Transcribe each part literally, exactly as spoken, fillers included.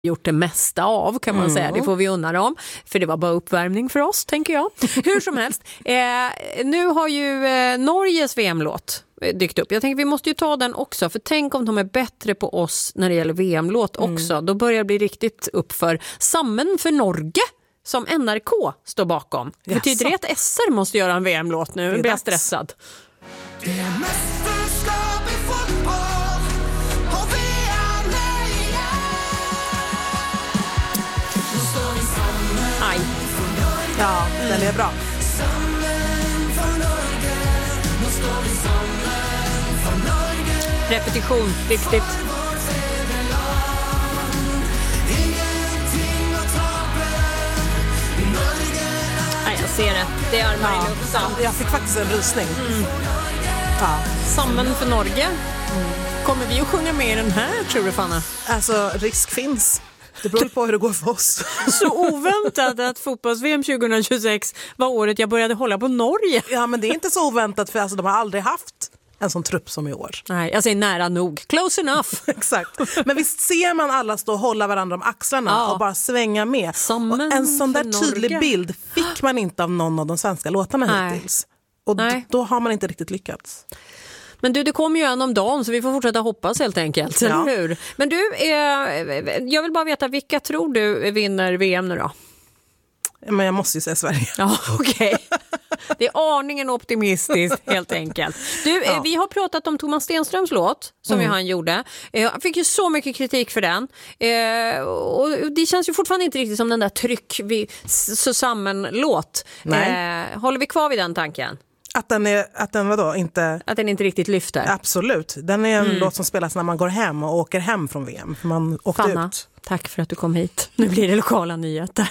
gjort det mesta av, kan man mm. säga. Det får vi unna dem, för det var bara uppvärmning för oss, tänker jag. Hur som helst, eh, nu har ju eh, Norges V M-låt dykt upp. Jag tänker vi måste ju ta den också, för tänk om de är bättre på oss när det gäller V M-låt också. Mm. Då börjar det bli riktigt upp för Sammen för Norge, som N R K står bakom. Yes. Betyder det att S R måste göra en V M-låt nu? Jag blir stressad. Det är mästerskap i fotboll och V M igen. Aj. Ja, den är bra. Repetition, viktigt. Nej, jag ser det. Det är armar i luften. Jag fick faktiskt en rysning. Mm. Ja. Sammen för Norge. Mm. Kommer vi att sjunga med i den här, tror du, Fanna? Alltså, risk finns. Det beror på hur det går för oss. Så oväntat att fotbolls-V M tjugohundratjugosex var året jag började hålla på Norge. Ja, men det är inte så oväntat, för alltså, de har aldrig haft en sån trupp som i år. Nej, jag säger nära nog. Close enough. Exakt. Men visst ser man alla stå och hålla varandra om axlarna ja. och bara svänga med. Och en sån där tydlig bild fick man inte av någon av de svenska låtarna Nej. hittills. Och d- då har man inte riktigt lyckats. Men du, det kommer ju en om dagen, så vi får fortsätta hoppas helt enkelt. Ja. Eller hur? Men du, eh, jag vill bara veta, vilka tror du vinner V M nu då? Men jag måste ju säga Sverige. Ja, okej. Okay. Det är aningen optimistiskt, helt enkelt. Du, ja. vi har pratat om Thomas Stenströms låt, som mm. han gjorde. Jag fick ju så mycket kritik för den. Och det känns ju fortfarande inte riktigt som den där tryck vi så samman låt. Nej. Håller vi kvar vid den tanken? Att den är, att den vadå, inte... Att den inte riktigt lyfter. Absolut. Den är en mm. låt som spelas när man går hem och åker hem från V M. För man åkte Fanna, ut. Tack för att du kom hit. Nu blir det lokala nyheter.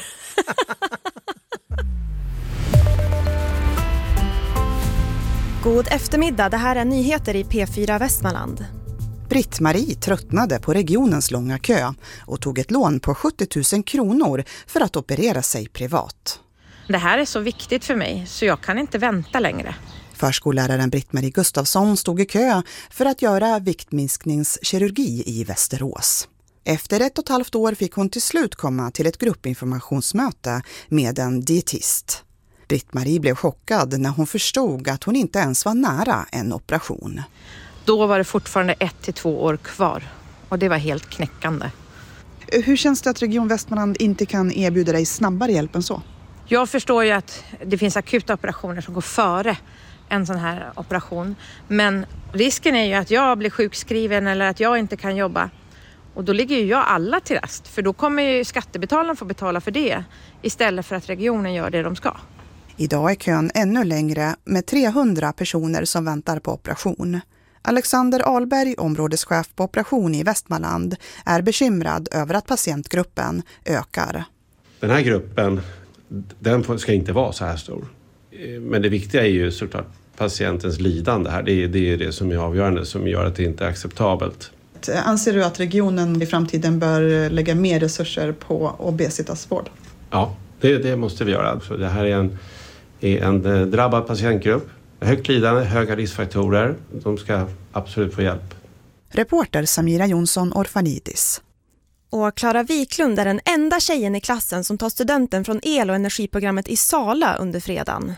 God eftermiddag, det här är nyheter i P fyra Västmanland. Britt-Marie tröttnade på regionens långa kö och tog ett lån på sjuttio tusen kronor för att operera sig privat. Det här är så viktigt för mig, så jag kan inte vänta längre. Förskolläraren Britt-Marie Gustafsson stod i kö för att göra viktminskningskirurgi i Västerås. Efter ett och ett halvt år fick hon till slut komma till ett gruppinformationsmöte med en dietist. Britt-Marie blev chockad när hon förstod att hon inte ens var nära en operation. Då var det fortfarande ett till två år kvar, och det var helt knäckande. Hur känns det att Region Västmanland inte kan erbjuda dig snabbare hjälp än så? Jag förstår ju att det finns akuta operationer som går före en sån här operation. Men risken är ju att jag blir sjukskriven eller att jag inte kan jobba. Och då ligger ju jag alla till rast. För då kommer ju skattebetalarna få betala för det istället för att regionen gör det de ska. Idag är kön ännu längre med trehundra personer som väntar på operation. Alexander Ahlberg, områdeschef på operation i Västmanland, är bekymrad över att patientgruppen ökar. Den här gruppen, den ska inte vara så här stor. Men det viktiga är ju såklart patientens lidande här. Det är det, är det som är avgörande, som gör att det inte är acceptabelt. Anser du att regionen i framtiden bör lägga mer resurser på obesitasvård? Ja, det, det måste vi göra. Så det här är en, är en drabbad patientgrupp. Högt lidande, höga riskfaktorer. De ska absolut få hjälp. Reporter Samira Jonsson Orfanidis. Och Klara Wiklund är den enda tjejen i klassen som tar studenten från el- och energiprogrammet i Sala under fredagen.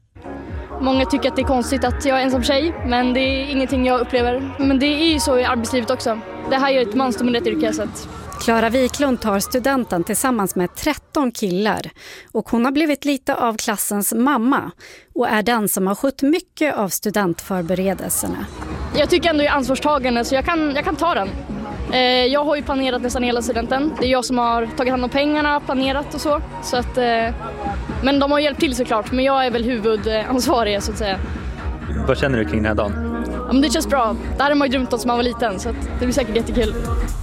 Många tycker att det är konstigt att jag är ensam tjej, men det är ingenting jag upplever. Men det är ju så i arbetslivet också. Det här är ett mansdominerat yrke. Så att... Klara Wiklund tar studenten tillsammans med tretton killar. Och hon har blivit lite av klassens mamma och är den som har skött mycket av studentförberedelserna. Jag tycker ändå jag är ansvarstagande, så jag kan, jag kan ta den. Jag har ju planerat nästan hela studenten. Det är jag som har tagit hand om pengarna, planerat och så. så att, men de har hjälpt till såklart, men jag är väl huvudansvarig så att säga. Vad känner du kring den här dagen? Ja, men det känns bra. Det här har man ju drömt om som man var liten, så att det blir säkert jättekul.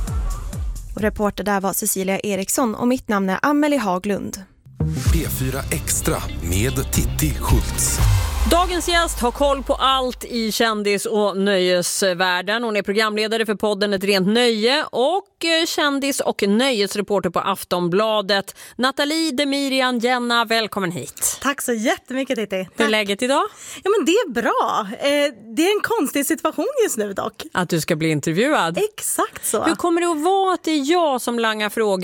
Och reporter där var Cecilia Eriksson och mitt namn är Amelie Haglund. P fyra Extra med Titti Schultz. Dagens gäst har koll på allt i kändis- och nöjesvärlden. Hon är programledare för podden Ett rent nöje och kändis- och nöjesreporter på Aftonbladet. Nathalie Demirian Jenna, välkommen hit. Tack så jättemycket, Titti. Hur är läget idag? Ja, men det är bra. Eh, det är en konstig situation just nu dock. Att du ska bli intervjuad? Exakt så. Hur kommer det att vara att det är jag som langar frågor